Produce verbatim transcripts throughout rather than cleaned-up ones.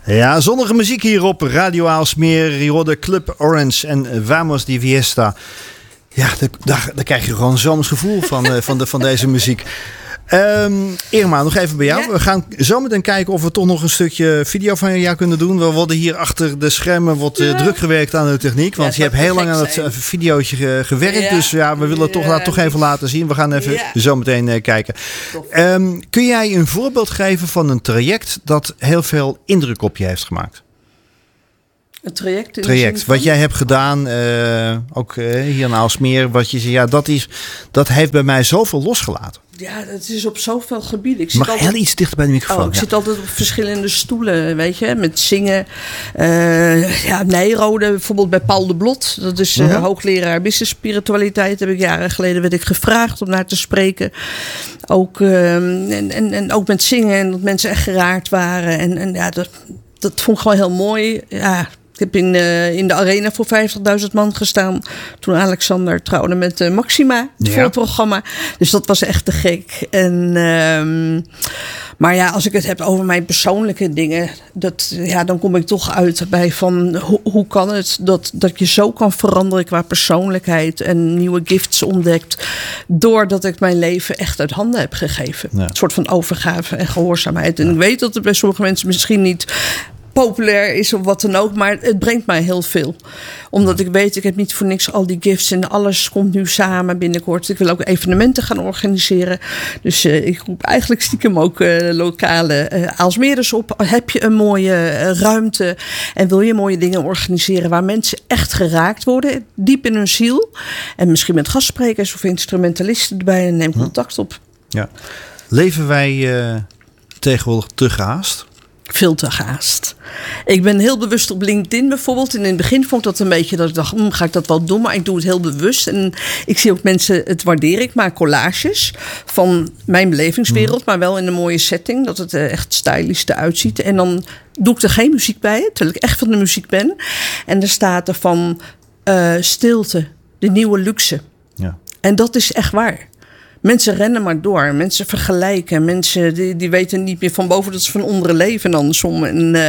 Ja, zonnige muziek hier op Radio Aalsmeer. Je hoorde Club Orange en Vamos di Fiesta. Ja, daar, daar krijg je gewoon een zomers gevoel van, uh, van, de, van deze muziek. Um, Irma, nog even bij jou. Ja. We gaan zo meteen kijken of we toch nog een stukje video van jou kunnen doen. We worden hier achter de schermen wordt, uh, ja. druk gewerkt aan de techniek. Want ja, je hebt heel lang aan het videootje ge, gewerkt. Ja. Dus ja, we willen het toch, ja. toch even laten zien. We gaan even ja. zo meteen uh, kijken. Um, kun jij een voorbeeld geven van een traject dat heel veel indruk op je heeft gemaakt? Een traject? In traject. Wat jij hebt gedaan, uh, ook uh, hier in Aalsmeer. Wat je zegt, ja, dat, is, dat heeft bij mij zoveel losgelaten. Ja, het is op zoveel gebieden. Ik zit Mag altijd... heel iets dichter bij de microfoon. Oh, ik ja. zit altijd op verschillende stoelen, weet je. Met zingen. Uh, ja, Nijrode, bijvoorbeeld bij Paul de Blot. Dat is uh, uh-huh. hoogleraar business spiritualiteit. Heb ik jaren geleden werd ik gevraagd om naar te spreken. Ook, uh, en, en, en ook met zingen. En dat mensen echt geraakt waren. En, en ja, dat, dat vond ik gewoon heel mooi. Ja. Ik heb in, uh, in de arena voor vijftigduizend man gestaan. Toen Alexander trouwde met uh, Maxima. Het ja. voorprogramma. Dus dat was echt te gek. En, um, maar ja, als ik het heb over mijn persoonlijke dingen. Dat, ja, dan kom ik toch uit bij van ho- hoe kan het dat, dat je zo kan veranderen qua persoonlijkheid. En nieuwe gifts ontdekt. Doordat ik mijn leven echt uit handen heb gegeven. Ja. Een soort van overgave en gehoorzaamheid. En ja. ik weet dat het bij sommige mensen misschien niet populair is of wat dan ook, maar het brengt mij heel veel. Omdat ik weet, ik heb niet voor niks al die gifts en alles komt nu samen binnenkort. Ik wil ook evenementen gaan organiseren. Dus uh, ik roep eigenlijk stiekem ook uh, lokale uh, Aalsmeerders op. Heb je een mooie uh, ruimte en wil je mooie dingen organiseren waar mensen echt geraakt worden, diep in hun ziel. En misschien met gastsprekers of instrumentalisten erbij en neem contact op. Ja. Leven wij uh, tegenwoordig te gehaast? Veel te gehaast. Ik ben heel bewust op LinkedIn bijvoorbeeld. En in het begin vond ik dat een beetje dat ik dacht, hm, ga ik dat wel doen? Maar ik doe het heel bewust. En ik zie ook mensen het waarderen. Ik maak collages van mijn belevingswereld, maar wel in een mooie setting. Dat het er echt stylish eruit ziet. En dan doe ik er geen muziek bij, terwijl ik echt van de muziek ben. En er staat er van uh, stilte, de nieuwe luxe. Ja. En dat is echt waar. Mensen rennen maar door. Mensen vergelijken. Mensen die, die weten niet meer van boven dat ze van onderen leven en andersom. En uh,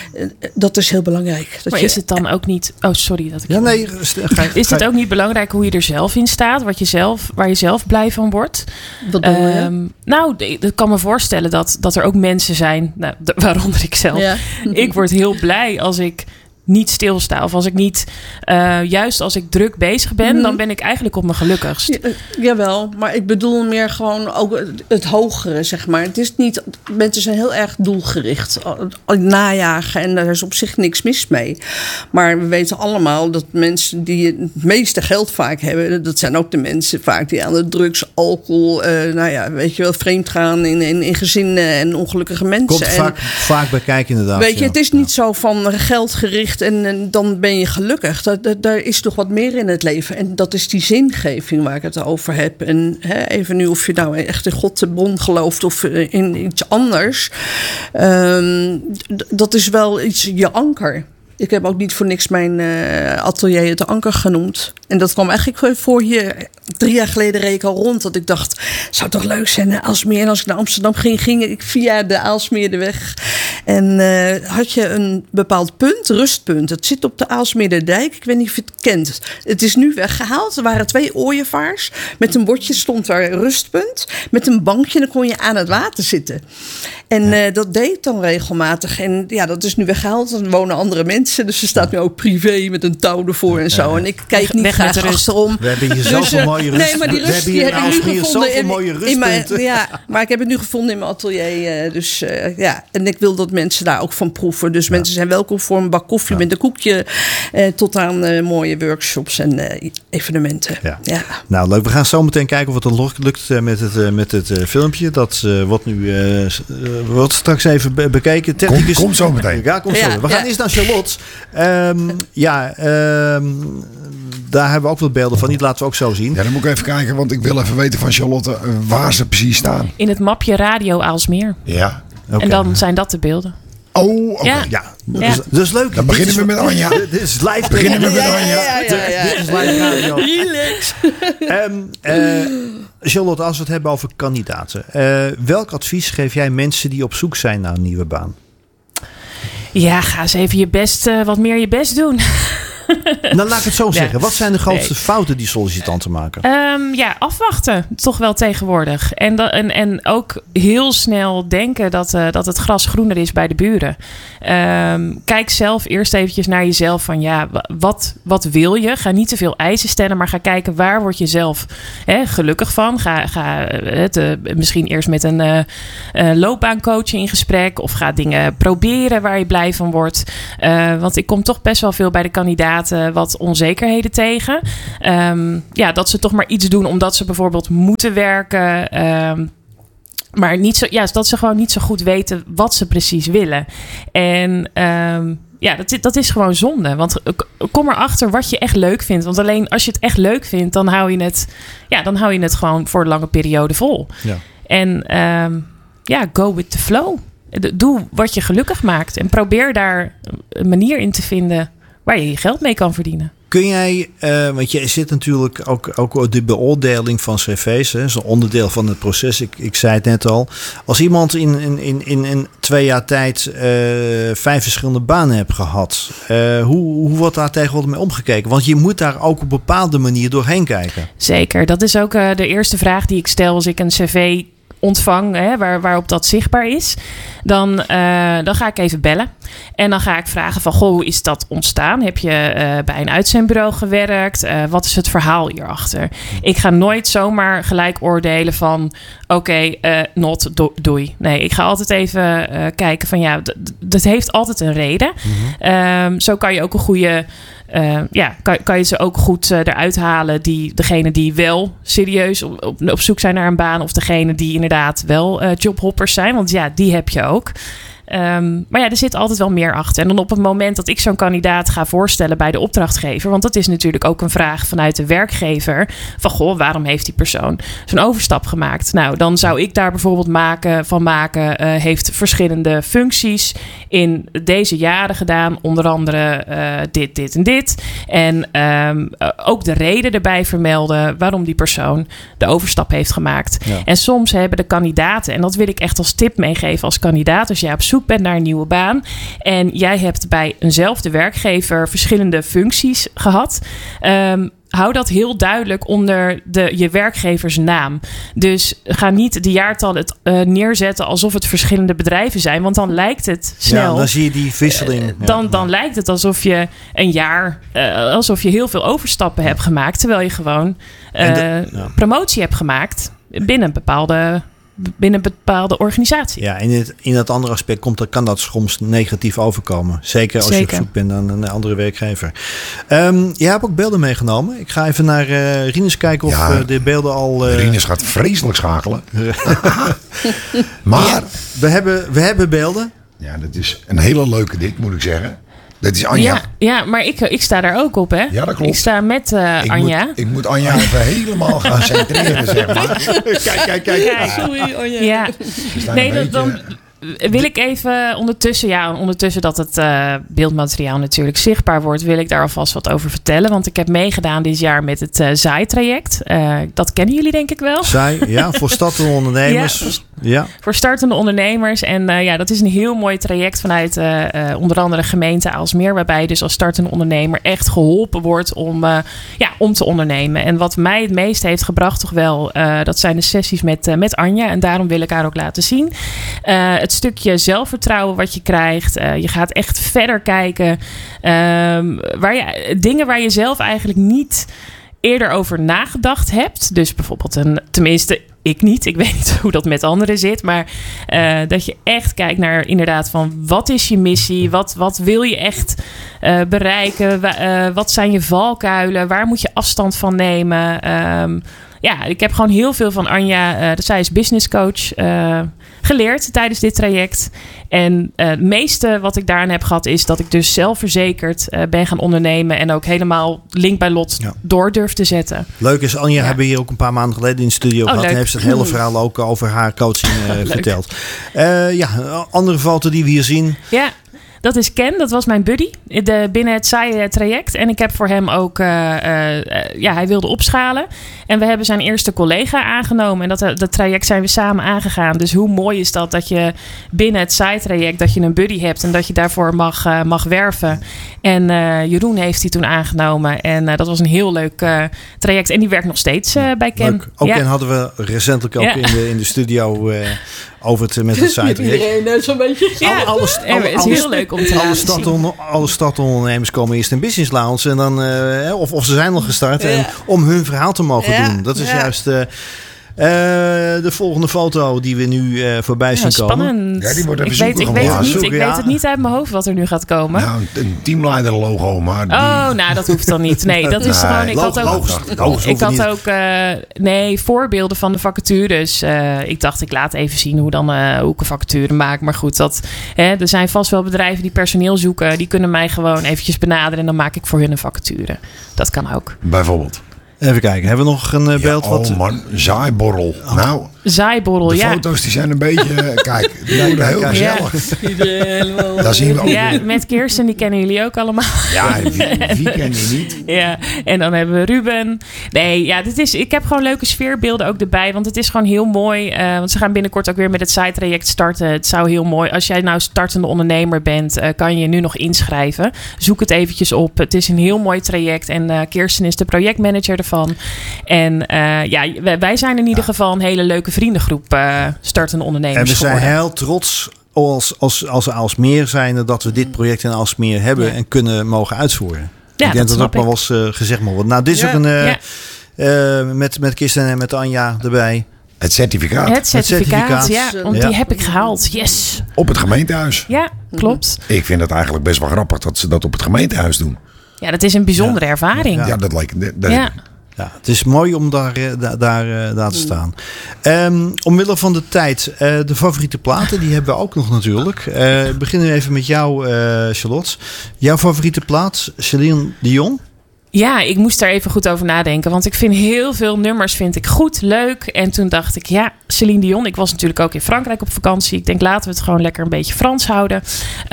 dat is heel belangrijk. Dat maar je, is het dan ook niet... Oh, sorry dat ik... Ja, nee, ga je, is het ook niet belangrijk hoe je er zelf in staat? Wat je zelf, waar je zelf blij van wordt? Wat bedoel je? Um, nou, ik kan me voorstellen dat, dat er ook mensen zijn... Nou, de, waaronder ik zelf. Ja. Ik word heel blij als ik niet stilsta. Of als ik niet... Uh, juist als ik druk bezig ben, mm-hmm. dan ben ik eigenlijk op mijn gelukkigst. Ja, jawel, maar ik bedoel meer gewoon ook het, het hogere, zeg maar. Het is niet... Mensen zijn heel erg doelgericht. Najagen en daar is op zich niks mis mee. Maar we weten allemaal dat mensen die het meeste geld vaak hebben... dat zijn ook de mensen vaak die aan de drugs, alcohol... Uh, nou ja, weet je wel, vreemd gaan in, in, in gezinnen en ongelukkige mensen. Komt en, vaak, vaak bij kijken inderdaad. Weet je, ja. het is niet ja. zo van geldgericht en, en dan ben je gelukkig. Dat, dat, daar is toch wat meer in het leven. En dat is die zingeving waar ik het over heb. En hè, even nu of je nou echt in God de bron gelooft of in iets anders. Um, d- dat is wel iets, je anker. Ik heb ook niet voor niks mijn uh, atelier het Anker genoemd. En dat kwam eigenlijk voor hier. Drie jaar geleden reed ik al rond. Dat ik dacht, zou toch leuk zijn naar Aalsmeer. En als ik naar Amsterdam ging, ging ik via de Aalsmeerdeweg. En uh, had je een bepaald punt, rustpunt. Het zit op de Aalsmeerderdijk. Ik weet niet of je het kent. Het is nu weggehaald. Er waren twee ooievaars. Met een bordje stond daar rustpunt. Met een bankje, dan kon je aan het water zitten. En ja. uh, dat deed ik dan regelmatig. En ja, dat is nu weggehaald. Er wonen andere mensen. Dus er staat nu ook privé met een touw ervoor en zo. En ik kijk niet graag achterom. We hebben hier zoveel dus, mooie rust. Nee, maar die rust we hebben hier, die heb ik nu gevonden in, mooie in mijn, ja, maar ik heb het nu gevonden in mijn atelier. Uh, dus uh, ja, en ik wil dat mensen daar ook van proeven. Dus ja. mensen zijn welkom voor een bak koffie ja. met een koekje. Uh, tot aan uh, mooie workshops en uh, evenementen. Ja. Ja. Nou, leuk. We gaan zo meteen kijken of het dan lukt uh, met het, uh, met het uh, filmpje. Dat uh, wordt nu uh, uh, wordt straks even be- bekeken. Kom, kom zo meteen. Ja, kom ja, zo. We gaan ja. eerst naar Charlotte. Um, ja, um, daar hebben we ook wat beelden van. Die laten we ook zo zien. Ja, dan moet ik even kijken, want ik wil even weten van Charlotte uh, waar ze precies staan. In het mapje Radio Aalsmeer. Ja. Okay. En dan zijn dat de beelden. Oh, oké. Okay. Ja. Ja. Ja. Dus, dus leuk. Dan beginnen we met Anja. Dit is live. Beginnen we met Anja. Ja, ja, ja, ja. Dit is live radio. Relax. um, uh, Charlotte, als we het hebben over kandidaten. Uh, welk advies geef jij mensen die op zoek zijn naar een nieuwe baan? Ja, ga eens even je best, uh, wat meer je best doen. Nou, laat ik het zo nee. zeggen. Wat zijn de grootste nee. fouten die sollicitanten maken? Um, ja, afwachten. Toch wel tegenwoordig. En, da- en, en ook heel snel denken dat, uh, dat het gras groener is bij de buren. Um, kijk zelf eerst eventjes naar jezelf. Van ja, wat, wat wil je? Ga niet te veel eisen stellen. Maar ga kijken waar word je zelf hè, gelukkig van. Ga, ga het, uh, misschien eerst met een uh, uh, loopbaancoach in gesprek. Of ga dingen proberen waar je blij van wordt. Uh, want ik kom toch best wel veel bij de kandidaten wat onzekerheden tegen. Um, ja, dat ze toch maar iets doen omdat ze bijvoorbeeld moeten werken. Um, maar niet zo, ja, dat ze gewoon niet zo goed weten wat ze precies willen. En um, ja, dat, dat is gewoon zonde. Want kom erachter wat je echt leuk vindt. Want alleen als je het echt leuk vindt, dan hou je het, ja, dan hou je het gewoon voor een lange periode vol. Ja. En um, ja, go with the flow. Doe wat je gelukkig maakt. En probeer daar een manier in te vinden waar je je geld mee kan verdienen. Kun jij, uh, want je zit natuurlijk ook, ook de beoordeling van cv's, hè, dat is een onderdeel van het proces. Ik, ik zei het net al. Als iemand in, in, in, in, in twee jaar tijd uh, vijf verschillende banen hebt gehad, uh, hoe, hoe wordt daar tegenwoordig mee omgekeken? Want je moet daar ook op een bepaalde manier doorheen kijken. Zeker, dat is ook uh, de eerste vraag die ik stel als ik een cv ontvang, hè, waar, waarop dat zichtbaar is. Dan, uh, dan ga ik even bellen. En dan ga ik vragen van, goh, hoe is dat ontstaan? Heb je uh, bij een uitzendbureau gewerkt? Uh, wat is het verhaal hierachter? Ik ga nooit zomaar gelijk oordelen van, oké, okay, uh, not, do, doei. Nee, ik ga altijd even uh, kijken van, ja, d- d- dat heeft altijd een reden. Mm-hmm. Um, zo kan je ook een goede Uh, ja, kan, kan je ze ook goed uh, eruit halen. Die, degene die wel serieus op, op, op zoek zijn naar een baan. Of degene die inderdaad wel uh, jobhoppers zijn. Want ja, die heb je ook. Um, maar ja, er zit altijd wel meer achter. En dan op het moment dat ik zo'n kandidaat ga voorstellen bij de opdrachtgever. Want dat is natuurlijk ook een vraag vanuit de werkgever. Van goh, waarom heeft die persoon zo'n overstap gemaakt? Nou, dan zou ik daar bijvoorbeeld maken, van maken. Uh, heeft verschillende functies in deze jaren gedaan. Onder andere uh, dit, dit en dit. En um, uh, ook de reden erbij vermelden waarom die persoon de overstap heeft gemaakt. Ja. En soms hebben de kandidaten, en dat wil ik echt als tip meegeven als kandidaat. Als jij op zoek bent naar een nieuwe baan en jij hebt bij eenzelfde werkgever verschillende functies gehad. Um, hou dat heel duidelijk onder de, je werkgeversnaam. Dus ga niet de jaartallen het, uh, neerzetten alsof het verschillende bedrijven zijn. Want dan lijkt het snel. Ja, dan zie je die wisseling. Uh, dan, dan lijkt het alsof je een jaar, uh, alsof je heel veel overstappen hebt gemaakt. Terwijl je gewoon uh, de, ja. promotie hebt gemaakt binnen een bepaalde binnen een bepaalde organisatie. Ja, in het, in dat andere aspect komt, dan kan dat soms negatief overkomen. Zeker als Zeker. je op zoek bent naar een andere werkgever. Um, jij hebt ook beelden meegenomen. Ik ga even naar uh, Rinus kijken of ja, uh, de beelden al... Uh... Rinus gaat vreselijk schakelen. maar... Ja, we, hebben, we hebben beelden. Ja, dat is een hele leuke dit, moet ik zeggen. Dat is Anja. Ja, ja maar ik, ik sta daar ook op, hè? Ja, dat klopt. Ik sta met uh, ik Anja. Moet, ik moet Anja even helemaal gaan centreren, zeg maar. Kijk, kijk, kijk. Ja, sorry, Anja. Ja. Nee, dat, dan wil ik even ondertussen... Ja, ondertussen dat het uh, beeldmateriaal natuurlijk zichtbaar wordt... wil ik daar alvast wat over vertellen. Want ik heb meegedaan dit jaar met het uh, Z A I-traject. Uh, dat kennen jullie denk ik wel. Z A I, ja, voor startende ondernemers. Ja, voor, ja. voor startende ondernemers. En uh, ja, dat is een heel mooi traject vanuit uh, uh, onder andere gemeente Aalsmeer. Waarbij je dus als startende ondernemer echt geholpen wordt om, uh, ja, om te ondernemen. En wat mij het meest heeft gebracht toch wel... Uh, dat zijn de sessies met, uh, met Anja. En daarom wil ik haar ook laten zien. Uh, het stukje zelfvertrouwen wat je krijgt. Uh, je gaat echt verder kijken. Uh, waar je, dingen waar je zelf eigenlijk niet eerder over nagedacht hebt. Dus bijvoorbeeld een... Tenminste, ik niet. Ik weet niet hoe dat met anderen zit. Maar uh, dat je echt kijkt naar inderdaad van... Wat is je missie? Wat, wat wil je echt uh, bereiken? Uh, wat zijn je valkuilen? Waar moet je afstand van nemen? Um, ja, ik heb gewoon heel veel van Anja... Uh, zij is business coach... Uh, geleerd tijdens dit traject. En uh, het meeste wat ik daaraan heb gehad... is dat ik dus zelfverzekerd uh, ben gaan ondernemen... en ook helemaal link bij lot ja. door durf te zetten. Leuk is, Anja ja. hebben we hier ook een paar maanden geleden in de studio oh, gehad... en heeft ze het hele verhaal ook over haar coaching uh, verteld. Uh, ja, andere foto die we hier zien... Ja. Dat is Ken, dat was mijn buddy de, binnen het Saai-traject. En ik heb voor hem ook... Uh, uh, ja, hij wilde opschalen. En we hebben zijn eerste collega aangenomen. En dat, dat traject zijn we samen aangegaan. Dus hoe mooi is dat dat je binnen het Saai-traject... dat je een buddy hebt en dat je daarvoor mag, uh, mag werven. En uh, Jeroen heeft die toen aangenomen. En uh, dat was een heel leuk uh, traject. En die werkt nog steeds uh, bij Ken. Leuk. Ook ja. Ken hadden we recentelijk ook ja. in, de, in de studio... Uh, over het met het site. Iedereen zo'n beetje. Ja, alle, alles, alle, het is alles, heel leuk om te alle start-on, alle startondernemers komen eerst in business lounge en dan uh, of, of ze zijn al gestart ja. en om hun verhaal te mogen ja. doen. Dat is ja. juist uh, uh, de volgende foto die we nu uh, voorbij zien ja, komen. Spannend. Ja, die wordt even ik weet, ik weet, het, niet, zoeken, ik ja. weet het niet uit mijn hoofd wat er nu gaat komen. Nou, een teamleider logo, maar die... Oh, nou, dat hoeft dan niet. Nee, dat is nee, gewoon... Ik had ook, logisch, logisch ik had ook uh, nee, voorbeelden van de vacatures. Uh, ik dacht, ik laat even zien hoe, dan, uh, hoe ik een vacature maak. Maar goed, dat, hè, er zijn vast wel bedrijven die personeel zoeken. Die kunnen mij gewoon eventjes benaderen en dan maak ik voor hun een vacature. Dat kan ook. Bijvoorbeeld. Even kijken, hebben we nog een uh, beeld? Ja, wat... Oh man, zaaiborrel. Oh. Nou, zaaiborrel, de ja. De foto's die zijn een beetje... Kijk, die worden heel gezellig. Ja. Daar zien we ook ja, weer. met Kirsten, die kennen jullie ook allemaal. Ja, wie, wie ken je niet? Ja, en dan hebben we Ruben. Nee, ja, dit is, ik heb gewoon leuke sfeerbeelden ook erbij. Want het is gewoon heel mooi. Uh, want ze gaan binnenkort ook weer met het Saai-traject starten. Het zou heel mooi... Als jij nou startende ondernemer bent, uh, kan je je nu nog inschrijven. Zoek het eventjes op. Het is een heel mooi traject. En uh, Kirsten is de projectmanager ervan. En uh, ja, wij, wij zijn in ieder geval een hele leuke vriendengroep uh, startende ondernemers En we zijn geworden. heel trots als, als, als Aalsmeer zijnde dat we dit project in Aalsmeer hebben ja. en kunnen mogen uitvoeren. Ja, ik denk dat dat ook ik. wel eens uh, gezegd mag worden. Nou, dit is ja. ook een... Uh, ja. uh, met, met Kirsten en met Anja erbij. Het certificaat. Het certificaat, het certificaat. ja. Want ja. die heb ik gehaald. Yes. Op het gemeentehuis. Ja, klopt. Ik vind het eigenlijk best wel grappig dat ze dat op het gemeentehuis doen. Ja, dat is een bijzondere ja. ervaring. Ja, ja dat lijkt... Dat ja. Ja, het is mooi om daar, daar, daar, daar te staan. Um, omwille van de tijd, uh, de favoriete platen, die hebben we ook nog natuurlijk. Uh, we beginnen even met jou, uh, Charlotte. Jouw favoriete plaat, Céline Dion? Ja, ik moest daar even goed over nadenken. Want ik vind heel veel nummers vind ik goed, leuk. En toen dacht ik, ja, Céline Dion. Ik was natuurlijk ook in Frankrijk op vakantie. Ik denk, laten we het gewoon lekker een beetje Frans houden.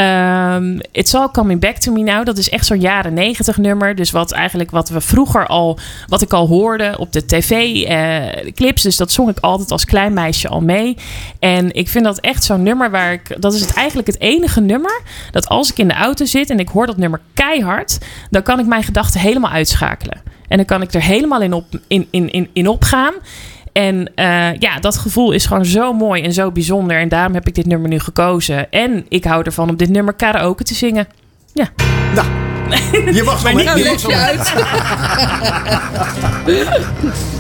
Um, It's All Coming Back to Me Now. Dat is echt zo'n jaren negentig nummer. Dus wat eigenlijk wat we vroeger al, wat ik al hoorde op de tv-clips. Uh, dus dat zong ik altijd als klein meisje al mee. En ik vind dat echt zo'n nummer waar ik... Dat is het eigenlijk het enige nummer dat als ik in de auto zit en ik hoor dat nummer keihard, dan kan ik mijn gedachten helemaal uitschakelen. En dan kan ik er helemaal in, op, in, in, in, in opgaan. En uh, ja, dat gevoel is gewoon zo mooi en zo bijzonder. En daarom heb ik dit nummer nu gekozen. En ik hou ervan om dit nummer karaoke te zingen. Ja. Nou, je mag maar niet uit.